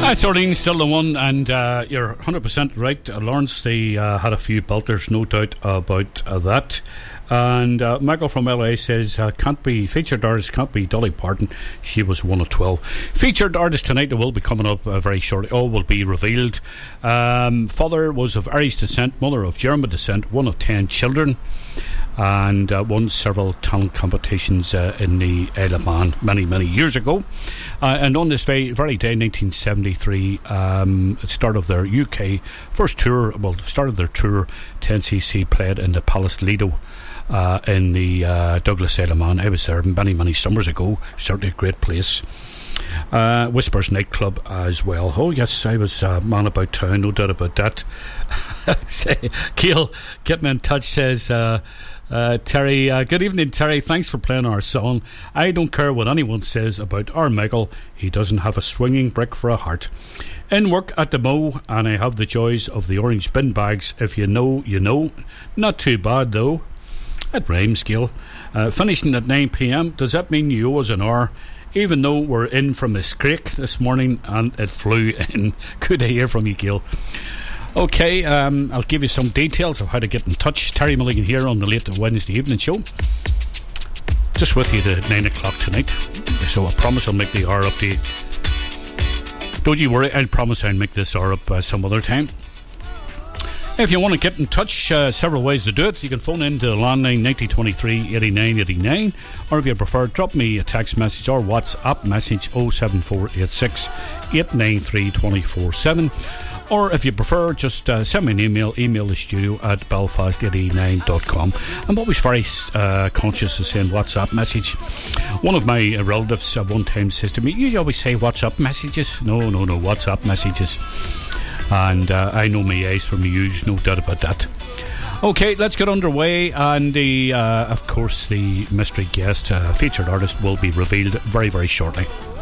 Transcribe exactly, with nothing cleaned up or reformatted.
That's Arlene, still the one, and uh, you're one hundred percent right, uh, Lawrence. They uh, had a few belters, no doubt about uh, that. And uh, Michael from L A says, uh, can't be featured artist, can't be Dolly Parton. She was one of twelve. Featured artist tonight will be coming up uh, very shortly. All will be revealed. Um, father was of Irish descent, mother of German descent, one of ten children, and uh, won several talent competitions uh, in the Isle of Man many, many years ago. Uh, and on this very, very day, nineteen seventy-three, um, start of their U K first tour, well, started their tour, ten C C played in the Palace Lido. Uh, in the uh, Douglas Isle of Man. I was there many, many summers ago. Certainly a great place. Uh, Whispers nightclub as well. Oh yes, I was uh, man about town, no doubt about that. Say, Gail, get me in touch, says uh, uh, Terry. Uh, good evening, Terry. Thanks for playing our song. I don't care what anyone says about our Michael. He doesn't have a swinging brick for a heart. In work at the Mo, and I have the joys of the orange bin bags. If you know, you know. Not too bad though. That rhymes, Gil. Uh, finishing at nine p.m. Does that mean you owe us an hour? Even though we're in from the Scrake this morning and it flew in. Good to hear from you, Gil. Okay, um, I'll give you some details of how to get in touch. Terry Milligan here on the late Wednesday evening show. Just with you to nine o'clock tonight. So I promise I'll make the hour up to you. Don't you worry, I'll promise I'll make this hour up uh, some other time. If you want to get in touch, uh, several ways to do it. You can phone in to landline ninety twenty-three eighty-nine eighty-nine, or if you prefer, drop me a text message or WhatsApp message oh seven four eight six eight nine three two four seven, or if you prefer, just uh, send me an email, email the studio at belfast eighty-nine dot com. I'm always very uh, conscious of saying WhatsApp message. One of my relatives at one time says to me, you always say WhatsApp messages. No, no, no, WhatsApp messages. And uh, I know my eyes from the use, no doubt about that. Okay, let's get underway. And the, uh, of course, the mystery guest, uh, featured artist, will be revealed very, very shortly.